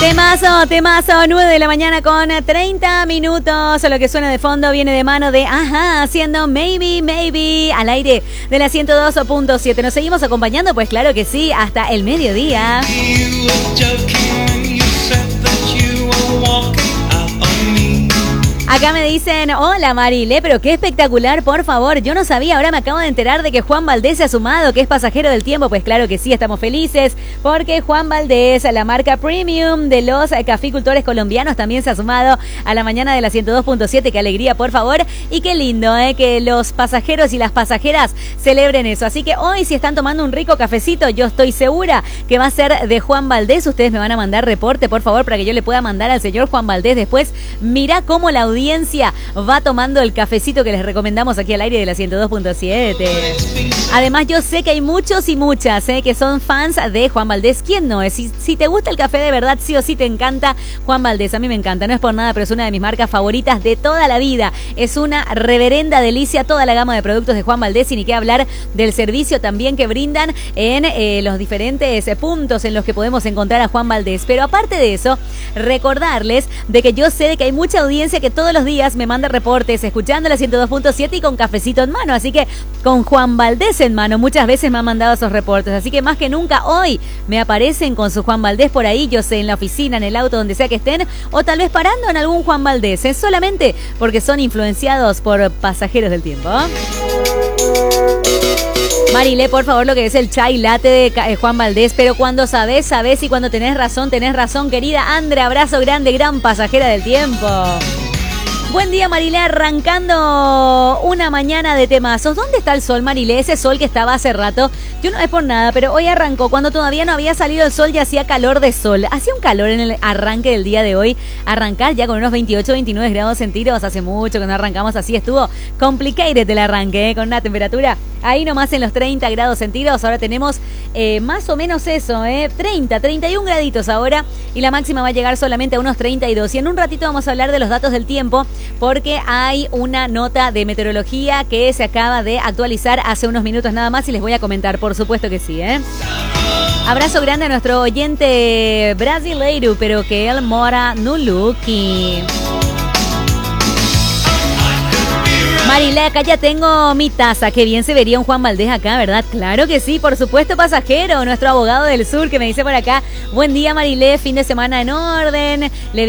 Temazo, 9 de la mañana con 30 minutos. Lo que suena de fondo viene de mano de Ajá, haciendo Maybe, Maybe, al aire de la 102.7. ¿Nos seguimos acompañando? Pues claro que sí, hasta el mediodía. Acá me dicen, hola Marile, pero qué espectacular, por favor. Yo no sabía, ahora me acabo de enterar de que Juan Valdés se ha sumado, que es pasajero del tiempo. Pues claro que sí, estamos felices, porque Juan Valdés, la marca premium de los caficultores colombianos, también se ha sumado a la mañana de la 102.7. Qué alegría, por favor. Y qué lindo, que los pasajeros y las pasajeras celebren eso. Así que hoy, si están tomando un rico cafecito, yo estoy segura que va a ser de Juan Valdés. Ustedes me van a mandar reporte, por favor, para que yo le pueda mandar al señor Juan Valdés después. Mirá cómo la audiencia va tomando el cafecito que les recomendamos aquí al aire de la 102.7. Además, yo sé que hay muchos y muchas que son fans de Juan Valdés. ¿Quién no es? Si te gusta el café de verdad, sí o sí te encanta Juan Valdés. A mí me encanta, no es por nada, pero es una de mis marcas favoritas de toda la vida. Es una reverenda delicia toda la gama de productos de Juan Valdés, y ni qué hablar del servicio también que brindan en los diferentes puntos en los que podemos encontrar a Juan Valdés. Pero aparte de eso, recordarles de que yo sé de que hay mucha audiencia que todos los días me manda reportes escuchando la 102.7 y con cafecito en mano. Así que con Juan Valdés en mano muchas veces me han mandado esos reportes. Así que más que nunca hoy me aparecen con su Juan Valdés por ahí, yo sé, en la oficina, en el auto, donde sea que estén, o tal vez parando en algún Juan Valdés, solamente porque son influenciados por pasajeros del tiempo. Marile, por favor, lo que es el chai latte de Juan Valdés, pero cuando sabes, y cuando tenés razón, querida Andre, abrazo grande, gran pasajera del tiempo. Buen día, Marile, arrancando una mañana de temazos. ¿Dónde está el sol, Marile? Ese sol que estaba hace rato. Yo no es por nada, pero hoy arrancó cuando todavía no había salido el sol y hacía calor de sol. Hacía un calor en el arranque del día de hoy. Arrancar ya con unos 28, 29 grados centígrados. Hace mucho que no arrancamos así. Estuvo complicated el arranque, con una temperatura ahí nomás en los 30 grados centígrados. Ahora tenemos más o menos eso, 30, 31 graditos ahora. Y la máxima va a llegar solamente a unos 32. Y en un ratito vamos a hablar de los datos del tiempo, porque hay una nota de meteorología que se acaba de actualizar hace unos minutos nada más y les voy a comentar, por supuesto que sí. Abrazo grande a nuestro oyente brasileiro, pero que él mora no Lucky. Marile, acá ya tengo mi taza. Qué bien se vería un Juan Valdés acá, ¿verdad? Claro que sí, por supuesto, pasajero, nuestro abogado del sur, que me dice por acá: buen día, Marile, fin de semana en orden.